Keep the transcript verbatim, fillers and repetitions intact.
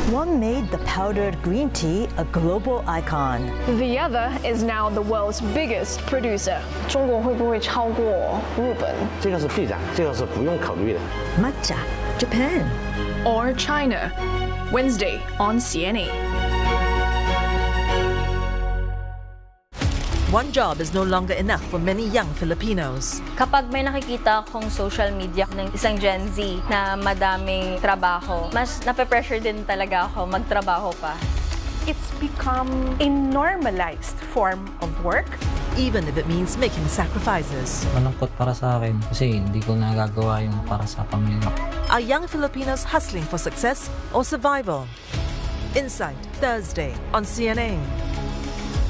One made the powdered green tea a global icon. The other is now the world's biggest producer. 中国会不会超过日本？ 这个是必然，这个是不用考虑的。 Matcha, Japan. Or China? Wednesday on C N A. One job is no longer enough for many young Filipinos. Kapag may nakikita akong social media ng isang Gen Z na madaming trabaho, mas nape-pressure din talaga ako magtrabaho pa. It's become a normalized form of work. Even if it means making sacrifices. Malungkot para sa akin kasi hindi ko nagagawa yung para sa pamilya. Are young Filipinos hustling for success or survival? Insight, Thursday on C N A.